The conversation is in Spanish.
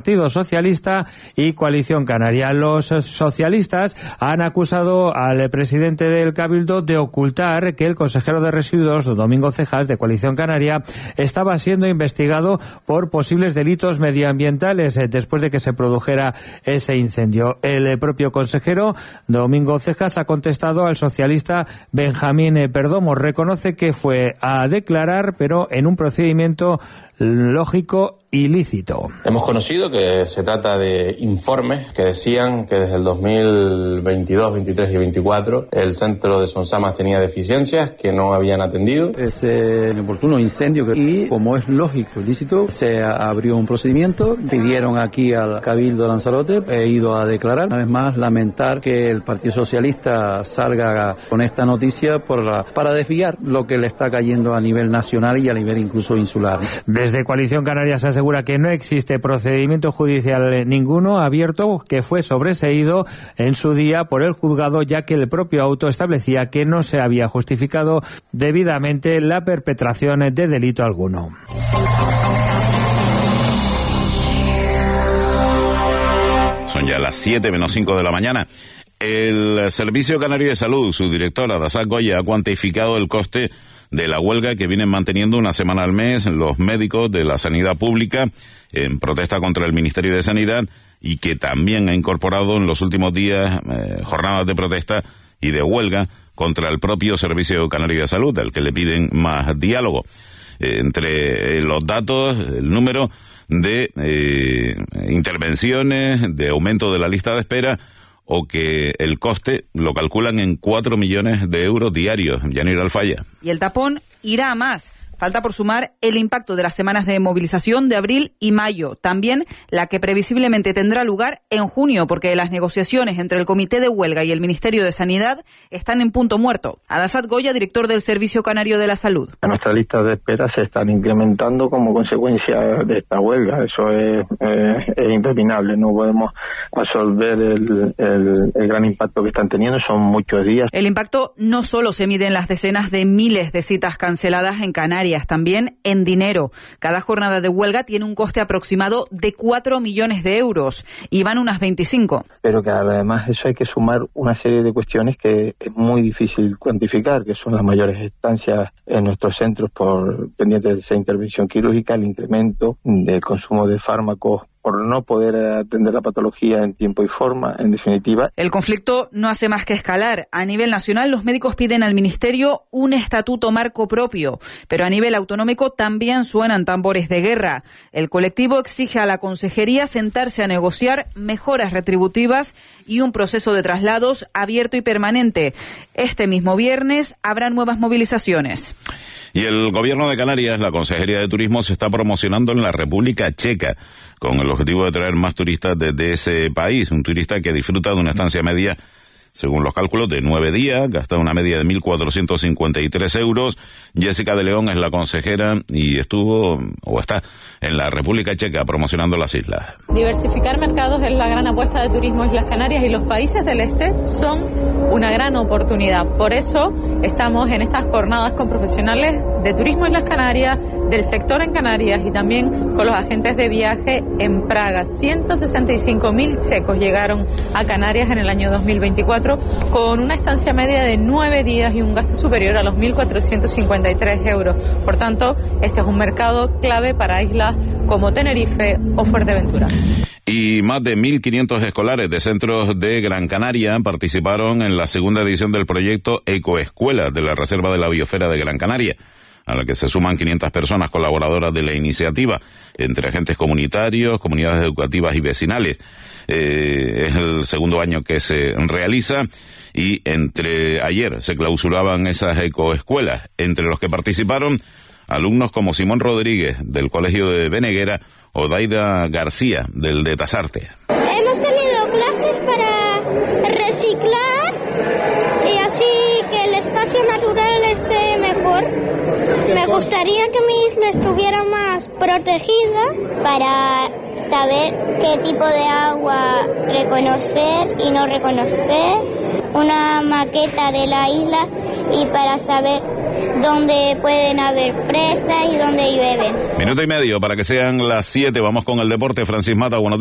Partido Socialista y Coalición Canaria. Los socialistas han acusado al presidente del Cabildo de ocultar que el consejero de Residuos, Domingo Cejas, de Coalición Canaria, estaba siendo investigado por posibles delitos medioambientales después de que se produjera ese incendio. El propio consejero, Domingo Cejas, ha contestado al socialista Benjamín Perdomo. Reconoce que fue a declarar, pero en un procedimiento lógico y lícito. Hemos conocido que se trata de informes que decían que desde el 2022, 23 y 24 el centro de Sonsamas tenía deficiencias que no habían atendido. Ese oportuno incendio y, como es lógico y lícito, se abrió un procedimiento, pidieron aquí al Cabildo de Lanzarote, he ido a declarar. Una vez más, lamentar que el Partido Socialista salga con esta noticia para desviar lo que le está cayendo a nivel nacional y a nivel incluso insular. Desde Coalición Canaria se asegura que no existe procedimiento judicial ninguno abierto, que fue sobreseído en su día por el juzgado, ya que el propio auto establecía que no se había justificado debidamente la perpetración de delito alguno. Son ya las 7:05 de la mañana. El Servicio Canario de Salud, su directora, Adasat Goya, ha cuantificado el coste de la huelga que vienen manteniendo una semana al mes los médicos de la sanidad pública en protesta contra el Ministerio de Sanidad, y que también ha incorporado en los últimos días jornadas de protesta y de huelga contra el propio Servicio Canario de Salud, al que le piden más diálogo. Entre los datos, el número de intervenciones, de aumento de la lista de espera, o que el coste lo calculan en 4 millones de euros diarios. Yanira Alfaya. Y el tapón irá a más. Falta por sumar el impacto de las semanas de movilización de abril y mayo. También la que previsiblemente tendrá lugar en junio, porque las negociaciones entre el Comité de Huelga y el Ministerio de Sanidad están en punto muerto. Adasat Goya, director del Servicio Canario de la Salud. Nuestras listas de espera se están incrementando como consecuencia de esta huelga. Eso es interminable. No podemos absorber el gran impacto que están teniendo. Son muchos días. El impacto no solo se mide en las decenas de miles de citas canceladas en Canarias, también en dinero. Cada jornada de huelga tiene un coste aproximado de 4 millones de euros y van unas 25. Pero que además de eso hay que sumar una serie de cuestiones que es muy difícil cuantificar, que son las mayores estancias en nuestros centros por pendientes de esa intervención quirúrgica, el incremento del consumo de fármacos por no poder atender la patología en tiempo y forma, en definitiva. El conflicto no hace más que escalar. A nivel nacional, los médicos piden al Ministerio un estatuto marco propio, pero a nivel autonómico también suenan tambores de guerra. El colectivo exige a la Consejería sentarse a negociar mejoras retributivas y un proceso de traslados abierto y permanente. Este mismo viernes habrá nuevas movilizaciones. Y el Gobierno de Canarias, la Consejería de Turismo, se está promocionando en la República Checa, con el objetivo de traer más turistas desde ese país. Un turista que disfruta de una estancia media, según los cálculos, de 9 días, gasta una media de 1.453 euros. Jessica de León es la consejera y está en la República Checa promocionando las islas. Diversificar mercados es la gran apuesta de Turismo Islas Canarias, y los países del este son una gran oportunidad. Por eso estamos en estas jornadas con profesionales de Turismo Islas Canarias, del sector en Canarias y también con los agentes de viaje en Praga. 165.000 checos llegaron a Canarias en el año 2024 con una estancia media de 9 días y un gasto superior a los 1.453 euros. Por tanto, este es un mercado clave para islas como Tenerife o Fuerteventura. Y más de 1.500 escolares de centros de Gran Canaria participaron en la segunda edición del proyecto Ecoescuelas de la Reserva de la Biosfera de Gran Canaria, a la que se suman 500 personas colaboradoras de la iniciativa, entre agentes comunitarios, comunidades educativas y vecinales. Es el segundo año que se realiza y ayer se clausuraban esas ecoescuelas, entre los que participaron alumnos como Simón Rodríguez, del Colegio de Beneguera, o Daida García, del de Tasarte. Hemos tenido clases para reciclar y así que el espacio natural esté mejor. Me gustaría que mi isla estuviera más protegida para saber qué tipo de agua reconocer y no reconocer, una maqueta de la isla y para saber dónde pueden haber presas y dónde llueven. Minuto y medio para que sean las 7. Vamos con el deporte. Francis Mata, buenos días.